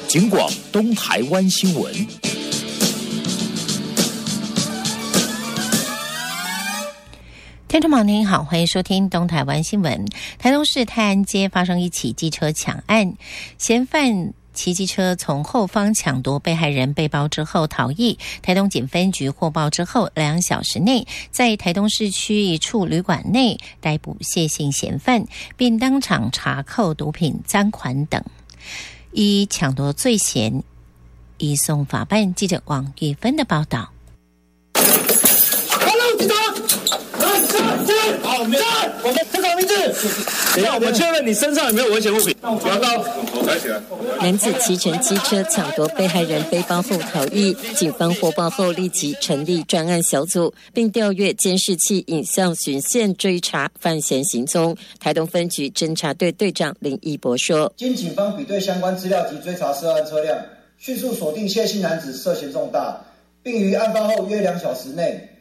警广东台湾新闻。 听众朋友您好，欢迎收听东台湾新闻。台东市泰安街发生一起机车抢案，嫌犯骑机车从后方抢夺被害人背包之后逃逸。台东警分局获报之后，2小时内在台东市区一处旅馆内逮捕谢姓嫌犯，并当场查扣毒品、赃款等，依抢夺罪嫌移送法办。记者王玉芬的报道。 好，我们身上名字。等一下，我们确认你身上有没有危险物品。不要刀，手抬起来。 男子骑乘机车抢夺被害人背包后逃逸，警方获报后立即成立专案小组，并调阅监视器影像循线追查犯嫌行踪。台东分局侦查队队长林义博说：“ 经警方比对相关资料及追查涉案车辆，迅速锁定谢姓男子涉嫌重大，并于案发后约2小时内